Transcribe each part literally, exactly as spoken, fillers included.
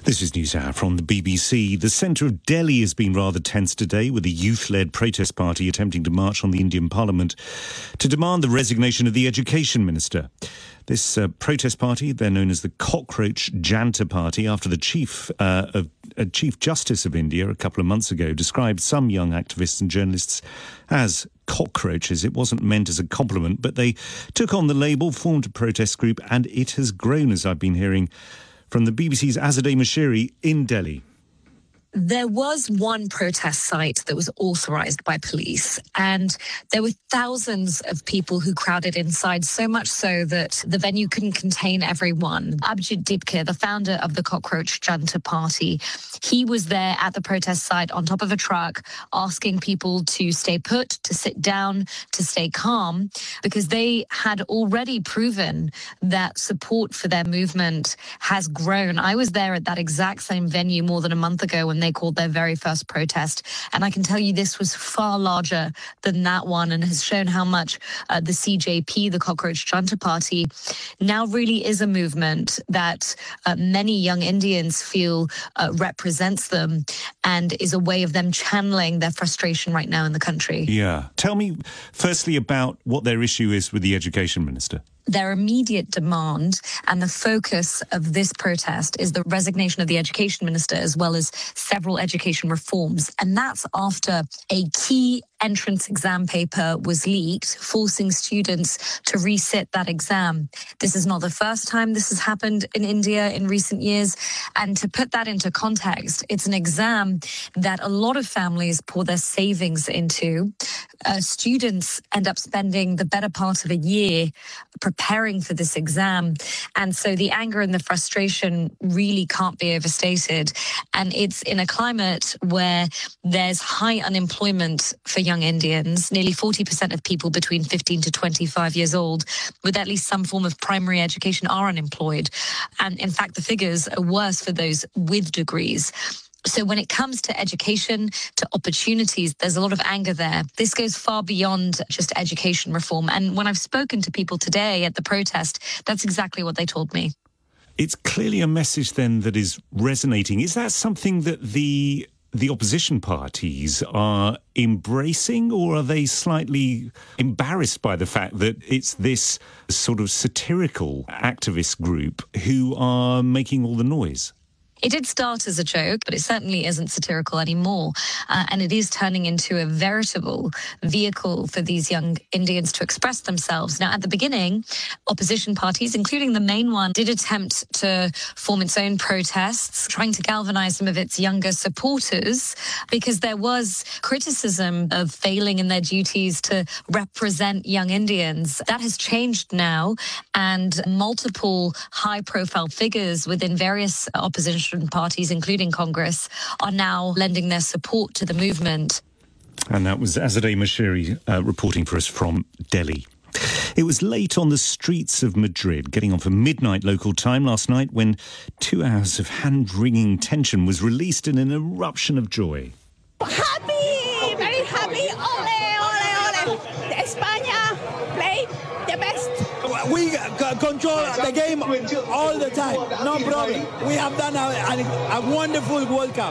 This is NewsHour from the B B C. The centre of Delhi has been rather tense today, with a youth-led protest party attempting to march on the Indian Parliament to demand the resignation of the Education Minister. This uh, protest party, they're known as the Cockroach Janta Party, after the Chief uh, of uh, Chief Justice of India a couple of months ago described some young activists and journalists as cockroaches. It wasn't meant as a compliment, but they took on the label, formed a protest group, and it has grown, as I've been hearing from the B B C's Azadeh Moshiri in Delhi. There was one protest site that was authorised by police, and there were thousands of people who crowded inside, so much so that the venue couldn't contain everyone. Abhijit Dipke, the founder of the Cockroach Janta Party, he was there at the protest site on top of a truck asking people to stay put, to sit down, to stay calm, because they had already proven that support for their movement has grown. I was there at that exact same venue more than a month ago when they called their very first protest. And I can tell you this was far larger than that one, and has shown how much uh, the C J P, the Cockroach Janta Party, now really is a movement that uh, many young Indians feel uh, represents them and is a way of them channeling their frustration right now in the country. Yeah. Tell me firstly about what their issue is with the Education Minister. Their immediate demand and the focus of this protest is the resignation of the Education Minister, as well as several education reforms. And that's after a key entrance exam paper was leaked, forcing students to resit that exam. This is not the first time this has happened in India in recent years. And to put that into context, it's an exam that a lot of families pour their savings into. Uh, students end up spending the better part of a year preparing for this exam. And so the anger and the frustration really can't be overstated. And it's in a climate where there's high unemployment for young Indians. Nearly forty percent of people between fifteen to twenty-five years old with at least some form of primary education are unemployed. And in fact, the figures are worse for those with degrees. So when it comes to education, to opportunities, there's a lot of anger there. This goes far beyond just education reform. And when I've spoken to people today at the protest, that's exactly what they told me. It's clearly a message then that is resonating. Is that something that the the opposition parties are embracing, or are they slightly embarrassed by the fact that it's this sort of satirical activist group who are making all the noise? It did start as a joke, but it certainly isn't satirical anymore. Uh, and it is turning into a veritable vehicle for these young Indians to express themselves. Now, at the beginning, opposition parties, including the main one, did attempt to form its own protests, trying to galvanize some of its younger supporters, because there was criticism of failing in their duties to represent young Indians. That has changed now, and multiple high-profile figures within various opposition parties, including Congress, are now lending their support to the movement. And that was Azadeh Moshiri uh, reporting for us from Delhi. It was late on the streets of Madrid, getting on for midnight local time last night, when two hours of hand-wringing tension was released in an eruption of joy. Happy! Very happy! Ole, ole, ole! España play the best. We c- control the game all the time, no problem. We have done a, a, a wonderful World Cup.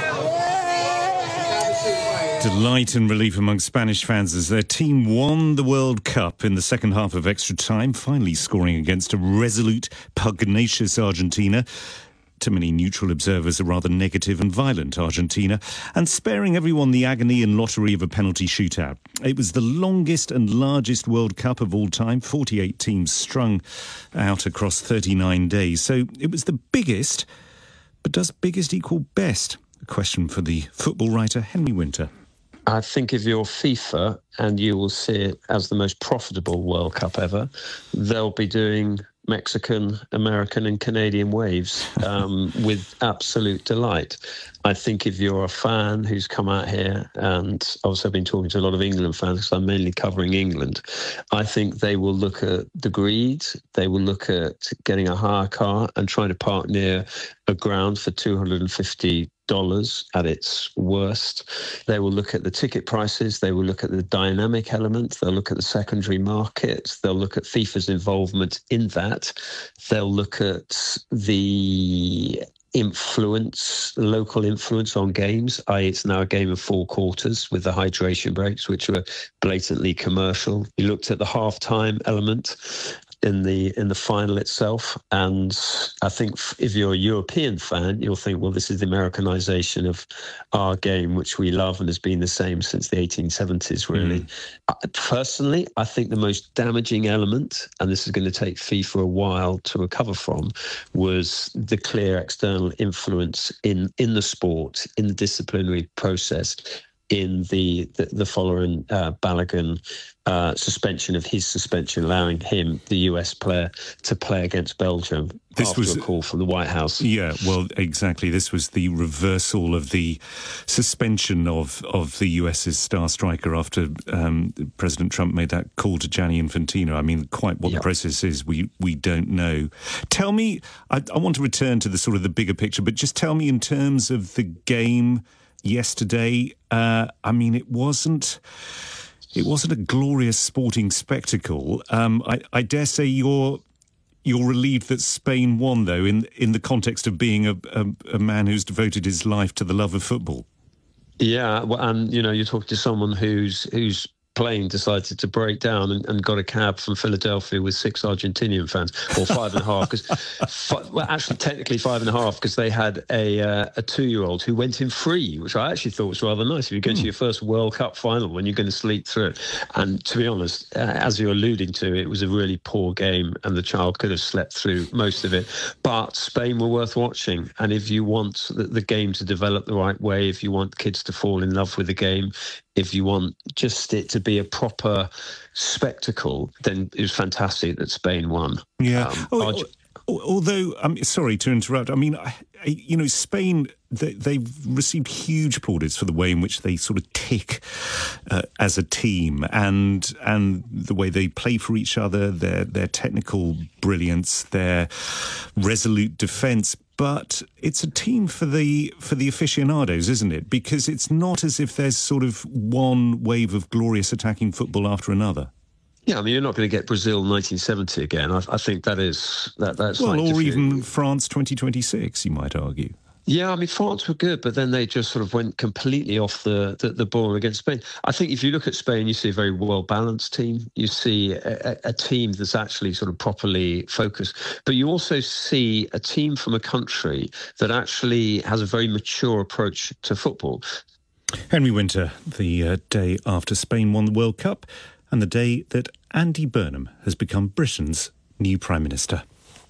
Delight and relief among Spanish fans as their team won the World Cup in the second half of extra time, finally scoring against a resolute, pugnacious Argentina. To many neutral observers, a rather negative and violent Argentina, and sparing everyone the agony and lottery of a penalty shootout. It was the longest and largest World Cup of all time, forty-eight teams strung out across thirty-nine days. So it was the biggest, but does biggest equal best? A question for the football writer Henry Winter. I think if you're FIFA and you will see it as the most profitable World Cup ever, they'll be doing Mexican, American and Canadian waves um, with absolute delight. I think if you're a fan who's come out here, and obviously I've been talking to a lot of England fans because I'm mainly covering England, I think they will look at the greed, they will look at getting a hire car and trying to park near a ground for two hundred fifty dollars at its worst. They will look at the ticket prices, they will look at the dynamic element, they'll look at the secondary market, they'll look at FIFA's involvement in that, they'll look at the influence, local influence on games. that is, it's now a game of four quarters with the hydration breaks, which were blatantly commercial. You looked at the halftime element in the in the final itself, and I think if you're a European fan, you'll think, well, this is the Americanization of our game, which we love and has been the same since the eighteen seventies, really. Mm. Personally, I think the most damaging element, and this is going to take FIFA a while to recover from, was the clear external influence in, in the sport, in the disciplinary process, in the the, the following uh, Balogun uh, suspension of his suspension, allowing him, the U S player, to play against Belgium this after was a call from the White House. Yeah, well, exactly. This was the reversal of the suspension of, of the US's star striker after um, President Trump made that call to Gianni Infantino. I mean, quite what yep. the process is, we we don't know. Tell me, I, I want to return to the sort of the bigger picture, but just tell me in terms of the game yesterday, uh, I mean, it wasn't it wasn't a glorious sporting spectacle. Um, I, I dare say you're you're relieved that Spain won, though, in in the context of being a, a, a man who's devoted his life to the love of football. Yeah, well, and you know, you're talking to someone who's who's. plane decided to break down and, and got a cab from Philadelphia with six Argentinian fans, or five and a half, because well, actually technically five and a half, because they had a uh, a two-year-old who went in free, which I actually thought was rather nice. If you go mm. to your first World Cup final, when you're going to sleep through it, and to be honest, uh, as you're alluding to, it was a really poor game, and the child could have slept through most of it. But Spain were worth watching, and if you want the, the game to develop the right way, if you want kids to fall in love with the game, if you want just it to be a proper spectacle, then it was fantastic that Spain won. Yeah. Um, oh, Arge- although, I'm um, sorry to interrupt. I mean, I, you know, Spain, they, they've received huge plaudits for the way in which they sort of tick uh, as a team, and and the way they play for each other, their their technical brilliance, their resolute defence. But it's a team for the for the aficionados, isn't it? Because it's not as if there's sort of one wave of glorious attacking football after another. Yeah, I mean, you're not going to get Brazil nineteen seventy again. I, I think that is that that's well, like or even France twenty twenty-six, you might argue. Yeah, I mean, France were good, but then they just sort of went completely off the, the, the ball against Spain. I think if you look at Spain, you see a very well-balanced team. You see a, a team that's actually sort of properly focused. But you also see a team from a country that actually has a very mature approach to football. Henry Winter, the uh, day after Spain won the World Cup, and the day that Andy Burnham has become Britain's new Prime Minister.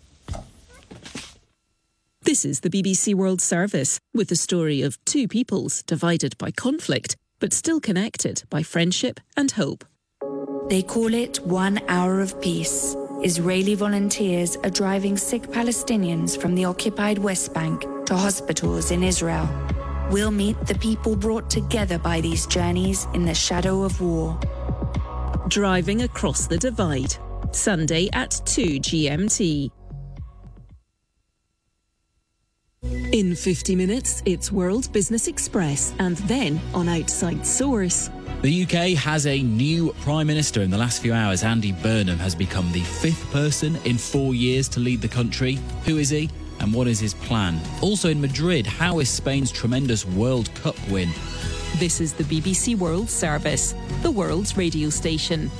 This is the B B C World Service, with the story of two peoples divided by conflict, but still connected by friendship and hope. They call it One Hour of Peace. Israeli volunteers are driving sick Palestinians from the occupied West Bank to hospitals in Israel. We'll meet the people brought together by these journeys in the shadow of war. Driving Across the Divide, Sunday at two G M T. In fifty minutes, it's World Business Express, and then on Outside Source. The U K has a new Prime Minister. In the last few hours, Andy Burnham has become the fifth person in four years to lead the country. Who is he, and what is his plan? Also in Madrid, how is Spain's tremendous World Cup win? This is the B B C World Service, the world's radio station.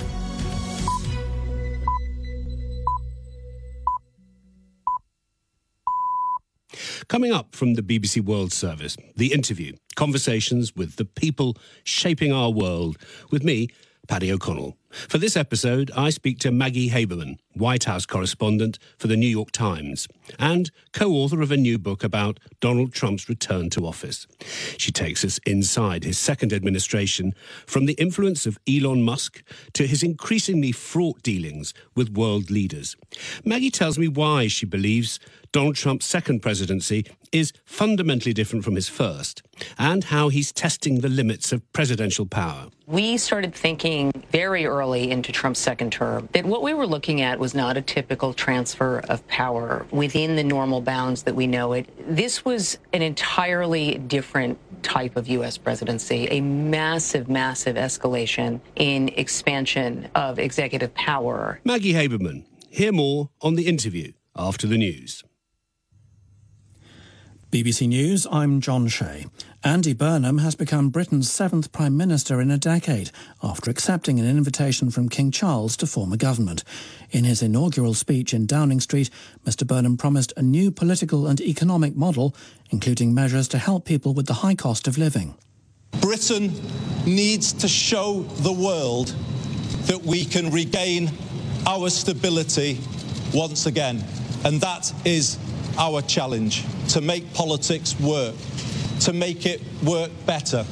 Coming up from the B B C World Service, The Interview, conversations with the people shaping our world, with me, Paddy O'Connell. For this episode, I speak to Maggie Haberman, White House correspondent for The New York Times, and co-author of a new book about Donald Trump's return to office. She takes us inside his second administration, from the influence of Elon Musk to his increasingly fraught dealings with world leaders. Maggie tells me why she believes Donald Trump's second presidency is fundamentally different from his first, and how he's testing the limits of presidential power. We started thinking very early into Trump's second term that what we were looking at was not a typical transfer of power within the normal bounds that we know it. This was an entirely different type of U S presidency, a massive, massive escalation in expansion of executive power. Maggie Haberman. Hear more on The Interview after the news. B B C News, I'm John Shea. Andy Burnham has become Britain's seventh Prime Minister in a decade after accepting an invitation from King Charles to form a government. In his inaugural speech in Downing Street, Mr Burnham promised a new political and economic model, including measures to help people with the high cost of living. Britain needs to show the world that we can regain our stability once again, and that is our challenge, to make politics work, to make it work better.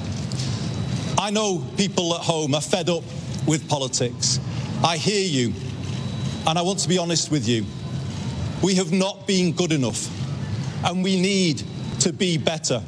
I know people at home are fed up with politics. I hear you, and I want to be honest with you. We have not been good enough, and we need to be better.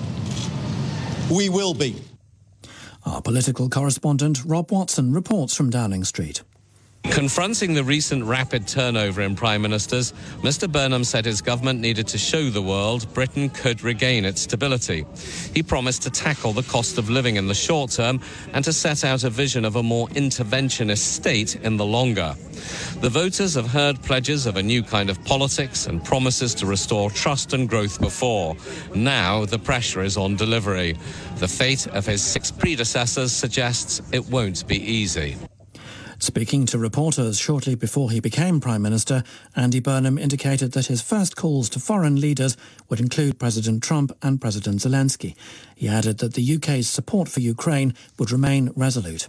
We will be. Our political correspondent Rob Watson reports from Downing Street. Confronting the recent rapid turnover in prime ministers, Mr Burnham said his government needed to show the world Britain could regain its stability. He promised to tackle the cost of living in the short term and to set out a vision of a more interventionist state in the longer. The voters have heard pledges of a new kind of politics and promises to restore trust and growth before. Now the pressure is on delivery. The fate of his six predecessors suggests it won't be easy. Speaking to reporters shortly before he became Prime Minister, Andy Burnham indicated that his first calls to foreign leaders would include President Trump and President Zelensky. He added that the U K's support for Ukraine would remain resolute.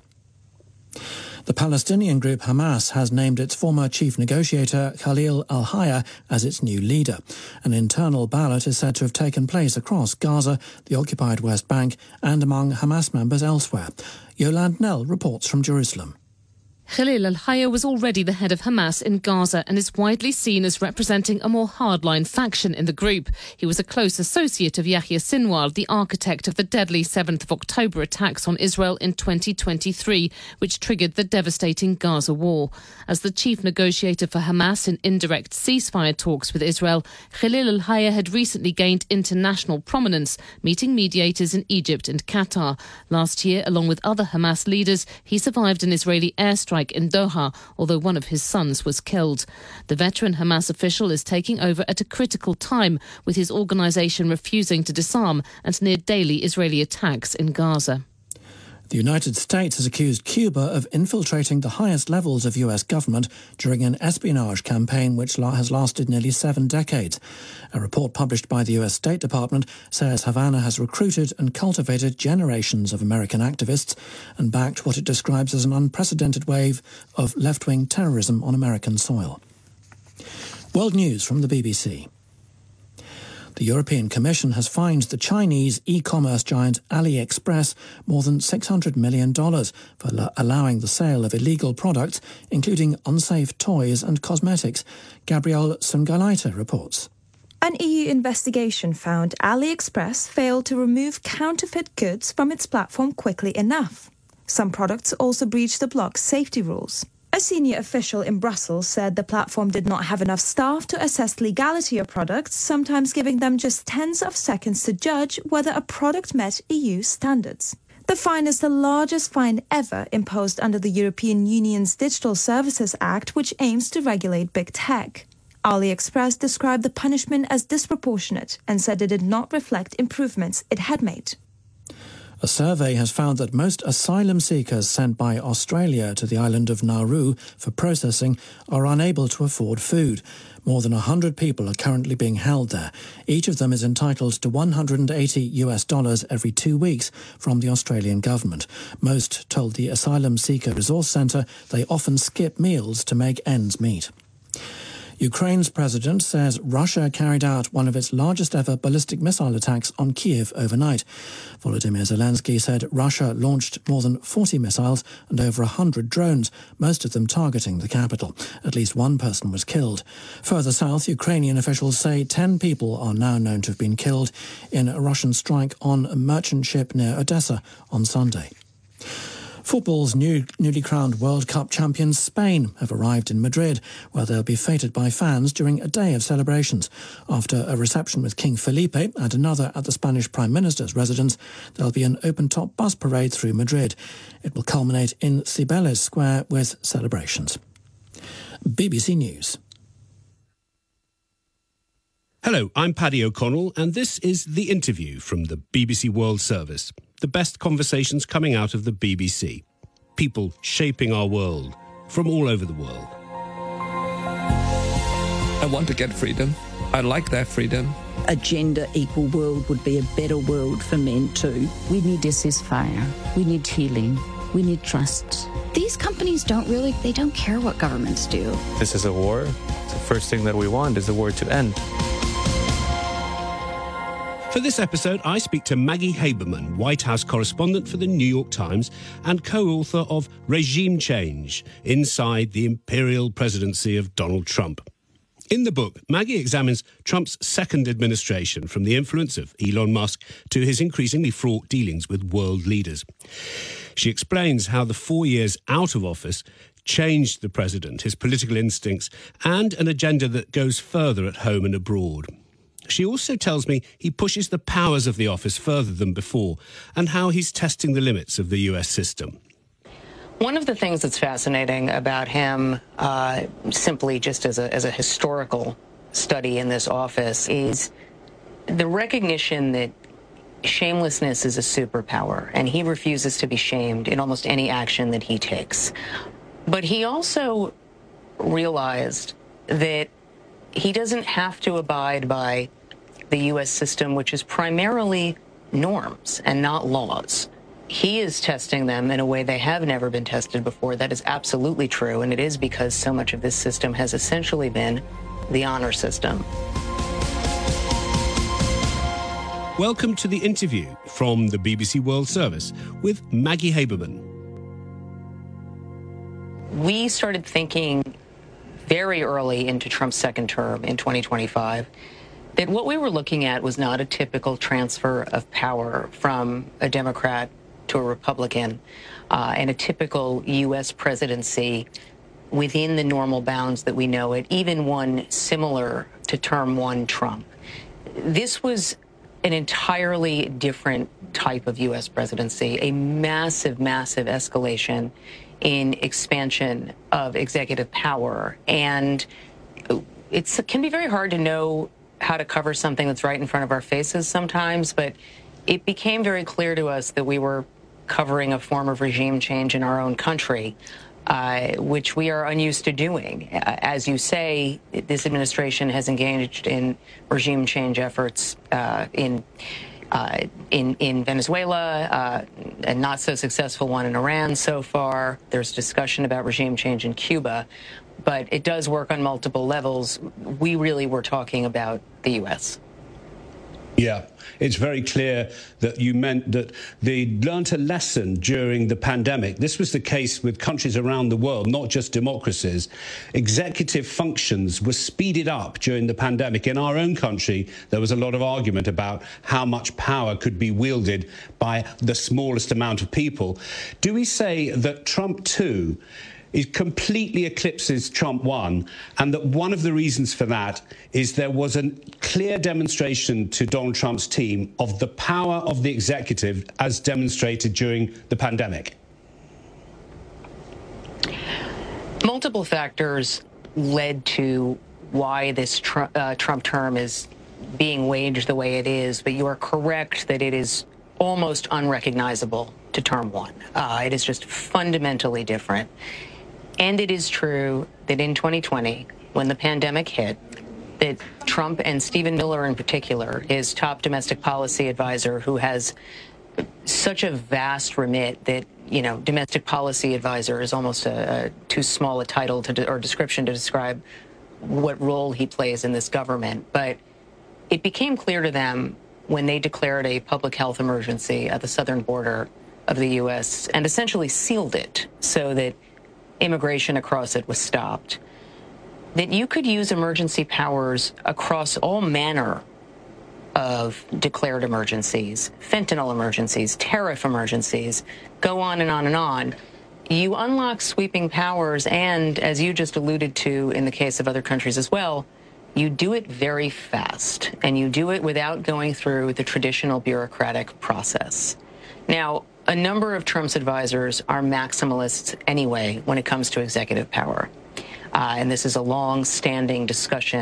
The Palestinian group Hamas has named its former chief negotiator Khalil al-Hayya as its new leader. An internal ballot is said to have taken place across Gaza, the occupied West Bank, and among Hamas members elsewhere. Yolande Nell reports from Jerusalem. Khalil al-Hayya was already the head of Hamas in Gaza and is widely seen as representing a more hardline faction in the group. He was a close associate of Yahya Sinwar, the architect of the deadly seventh of October attacks on Israel in twenty twenty-three, which triggered the devastating Gaza war. As the chief negotiator for Hamas in indirect ceasefire talks with Israel, Khalil al-Hayya had recently gained international prominence, meeting mediators in Egypt and Qatar. Last year, along with other Hamas leaders, he survived an Israeli airstrike in Doha, although one of his sons was killed. The veteran Hamas official is taking over at a critical time, with his organisation refusing to disarm and near daily Israeli attacks in Gaza. The United States has accused Cuba of infiltrating the highest levels of U S government during an espionage campaign which has lasted nearly seven decades. A report published by the U S State Department says Havana has recruited and cultivated generations of American activists and backed what it describes as an unprecedented wave of left-wing terrorism on American soil. World News from the B B C. The European Commission has fined the Chinese e-commerce giant AliExpress more than six hundred million dollars for lo- allowing the sale of illegal products, including unsafe toys and cosmetics. Gabrielle Sungalaita reports. An E U investigation found AliExpress failed to remove counterfeit goods from its platform quickly enough. Some products also breached the bloc's safety rules. A senior official in Brussels said the platform did not have enough staff to assess legality of products, sometimes giving them just tens of seconds to judge whether a product met E U standards. The fine is the largest fine ever imposed under the European Union's Digital Services Act, which aims to regulate big tech. AliExpress described the punishment as disproportionate and said it did not reflect improvements it had made. A survey has found that most asylum seekers sent by Australia to the island of Nauru for processing are unable to afford food. More than one hundred people are currently being held there. Each of them is entitled to one hundred eighty US dollars every two weeks from the Australian government. Most told the Asylum Seeker Resource Centre they often skip meals to make ends meet. Ukraine's president says Russia carried out one of its largest ever ballistic missile attacks on Kiev overnight. Volodymyr Zelensky said Russia launched more than forty missiles and over one hundred drones, most of them targeting the capital. At least one person was killed. Further south, Ukrainian officials say ten people are now known to have been killed in a Russian strike on a merchant ship near Odessa on Sunday. Football's new, newly crowned World Cup champions Spain have arrived in Madrid, where they'll be feted by fans during a day of celebrations. After a reception with King Felipe and another at the Spanish Prime Minister's residence, there'll be an open-top bus parade through Madrid. It will culminate in Cibeles Square with celebrations. B B C News. Hello, I'm Paddy O'Connell, and this is The Interview from the B B C World Service. The best conversations coming out of the B B C. People shaping our world from all over the world. I want to get freedom. I like that freedom. A gender equal world would be a better world for men too. We need a ceasefire. We need healing. We need trust. These companies don't really, they don't care what governments do. This is a war. The first thing that we want is the war to end. For this episode, I speak to Maggie Haberman, White House correspondent for the New York Times and co-author of Regime Change, Inside the Imperial Presidency of Donald Trump. In the book, Maggie examines Trump's second administration, from the influence of Elon Musk to his increasingly fraught dealings with world leaders. She explains how the four years out of office changed the president, his political instincts, and an agenda that goes further at home and abroad. She also tells me he pushes the powers of the office further than before, and how he's testing the limits of the U S system. One of the things that's fascinating about him, uh, simply just as a, as a historical study in this office, is the recognition that shamelessness is a superpower, and he refuses to be shamed in almost any action that he takes. But he also realized that he doesn't have to abide by the U S system, which is primarily norms and not laws. He is testing them in a way they have never been tested before. That is absolutely true, and it is because so much of this system has essentially been the honor system. Welcome to The Interview from the B B C World Service with Maggie Haberman. We started thinking very early into Trump's second term in twenty twenty-five that what we were looking at was not a typical transfer of power from a Democrat to a Republican uh, and a typical U S presidency within the normal bounds that we know it, even one similar to term one Trump. This was an entirely different type of U S presidency, a massive, massive escalation in expansion of executive power. And it's, it can be very hard to know how to cover something that's right in front of our faces sometimes, but it became very clear to us that we were covering a form of regime change in our own country, uh, which we are unused to doing. Uh, as you say, this administration has engaged in regime change efforts uh, in Uh, in, in Venezuela, uh, a not so successful one in Iran so far. There's discussion about regime change in Cuba, but it does work on multiple levels. We really were talking about the U S. Yeah, it's very clear that you meant that they learnt a lesson during the pandemic. This was the case with countries around the world, not just democracies. Executive functions were speeded up during the pandemic. In our own country, there was a lot of argument about how much power could be wielded by the smallest amount of people. Do we say that Trump two it completely eclipses Trump one, and that one of the reasons for that is there was a clear demonstration to Donald Trump's team of the power of the executive as demonstrated during the pandemic? Multiple factors led to why this tr uh, Trump term is being waged the way it is, but you are correct that it is almost unrecognizable to term one. Uh, it is just fundamentally different. And it is true that in twenty twenty, when the pandemic hit, that Trump and Stephen Miller in particular, his top domestic policy advisor, who has such a vast remit that, you know, domestic policy advisor is almost a, a too small a title to de or description to describe what role he plays in this government. But it became clear to them when they declared a public health emergency at the southern border of the U S and essentially sealed it so that immigration across it was stopped, that you could use emergency powers across all manner of declared emergencies, fentanyl emergencies, tariff emergencies, go on and on and on. You unlock sweeping powers, and as you just alluded to in the case of other countries as well, you do it very fast, and you do it without going through the traditional bureaucratic process. Now, a number of Trump's advisors are maximalists anyway when it comes to executive power. Uh, and this is a long-standing discussion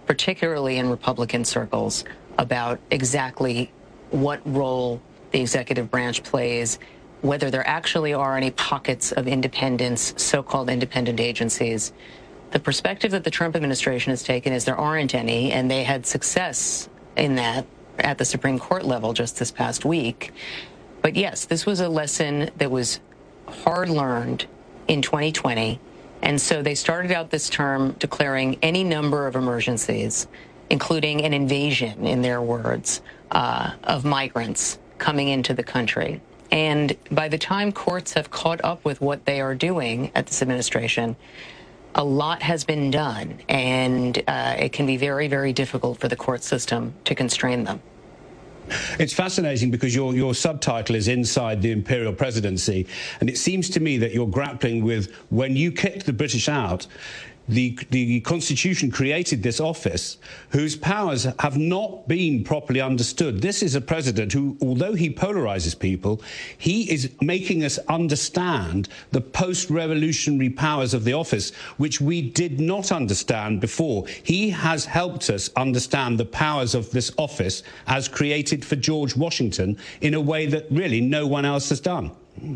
particularly in Republican circles, about exactly what role the executive branch plays, whether there actually are any pockets of independence, so-called independent agencies. The perspective that the Trump administration has taken is there aren't any, and they had success in that at the Supreme Court level just this past week. But yes, this was a lesson that was hard learned in twenty twenty. And so they started out this term declaring any number of emergencies, including an invasion, in their words, uh, of migrants coming into the country. And by the time courts have caught up with what they are doing at this administration, a lot has been done, and uh, it can be very, very difficult for the court system to constrain them. It's fascinating because your, your subtitle is Inside the Imperial Presidency, and it seems to me that you're grappling with, when you kicked the British out, the, the Constitution created this office whose powers have not been properly understood. This is a president who, although he polarizes people, he is making us understand the post-revolutionary powers of the office, which we did not understand before. He has helped us understand the powers of this office as created for George Washington in a way that really no one else has done.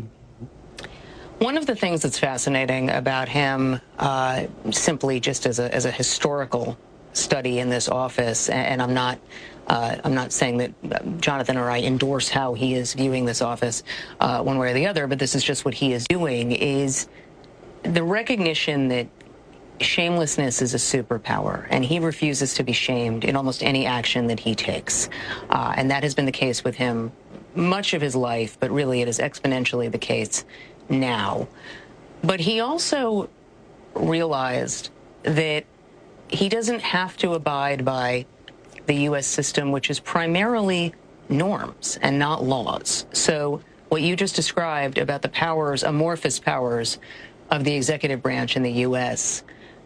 One of the things that's fascinating about him, uh, simply just as a, as a historical study in this office, and I'm not, uh, I'm not saying that Jonathan or I endorse how he is viewing this office uh, one way or the other, but this is just what he is doing, is the recognition that shamelessness is a superpower, and he refuses to be shamed in almost any action that he takes. Uh, and that has been the case with him much of his life, but really it is exponentially the case now. But he also realized that he doesn't have to abide by the U S system, which is primarily norms and not laws. So what you just described about the powers, amorphous powers of the executive branch in the U S,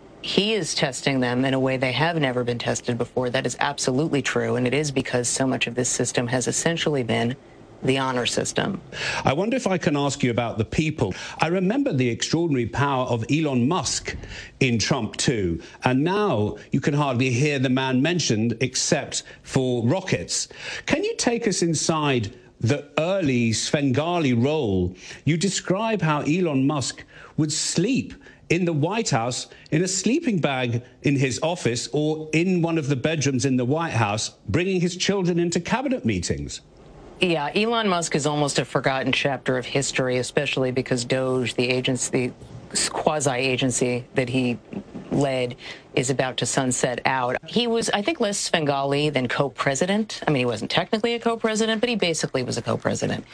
he is testing them in a way they have never been tested before. That is absolutely true, and it is because so much of this system has essentially been the honor system. I wonder if I can ask you about the people. I remember the extraordinary power of Elon Musk in Trump too, and now you can hardly hear the man mentioned except for rockets. Can you take us inside the early Svengali role? You describe how Elon Musk would sleep in the White House in a sleeping bag in his office or in one of the bedrooms in the White House, bringing his children into cabinet meetings. Yeah, Elon Musk is almost a forgotten chapter of history, especially because Doge, the agency, the quasi-agency that he led, is about to sunset out. He was, I think, less Svengali than co-president. I mean, he wasn't technically a co-president, but he basically was a co-president.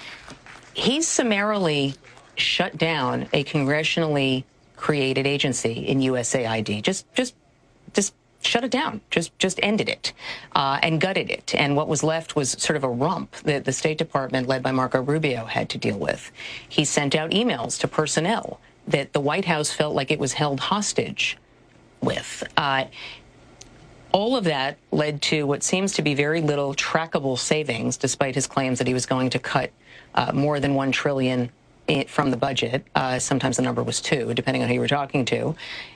He summarily shut down a congressionally created agency in U S A I D. Just, just, just shut it down, just just ended it uh, and gutted it. And what was left was sort of a rump that the State Department, led by Marco Rubio, had to deal with. He sent out emails to personnel that the White House felt like it was held hostage with. Uh, all of that led to what seems to be very little trackable savings, despite his claims that he was going to cut uh, more than one trillion dollars from the budget. Uh, sometimes the number was two, depending on who you were talking to.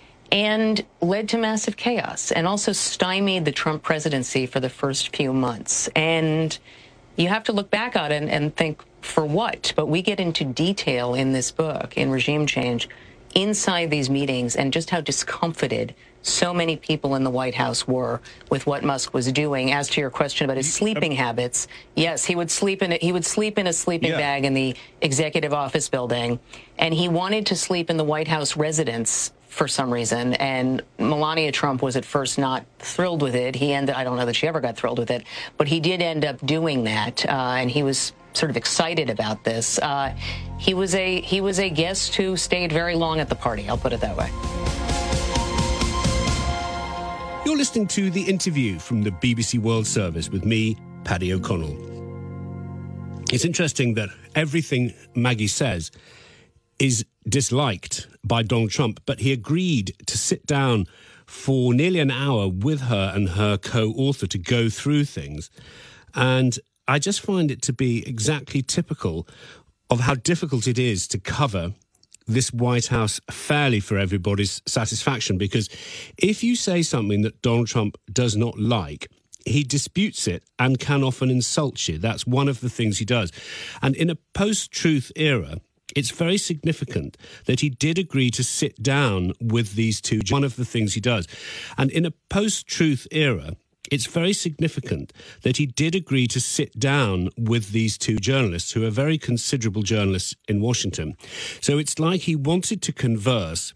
And led to massive chaos, and also stymied the Trump presidency for the first few months. And you have to look back on it and, and think, for what? But we get into detail in this book, in Regime Change, inside these meetings, and just how discomfited so many people in the White House were with what Musk was doing. As to your question about his sleeping habits, yes, he would sleep in a, he would sleep in a sleeping yeah. bag in the executive office building, and he wanted to sleep in the White House residence for some reason, and Melania Trump was at first not thrilled with it. He ended, I don't know that she ever got thrilled with it, but he did end up doing that, uh, and he was sort of excited about this. Uh, he was a he was a guest who stayed very long at the party, I'll put it that way. You're listening to The Interview from the B B C World Service with me, Paddy O'Connell. It's interesting that everything Maggie says is disliked by Donald Trump, but he agreed to sit down for nearly an hour with her and her co-author to go through things. And I just find it to be exactly typical of how difficult it is to cover this White House fairly for everybody's satisfaction, because if you say something that Donald Trump does not like, he disputes it and can often insult you. That's one of the things he does. And in a post-truth era, it's very significant that he did agree to sit down with these two. One of the things he does. And in a post-truth era, it's very significant that he did agree to sit down with these two journalists, who are very considerable journalists in Washington. So it's like he wanted to converse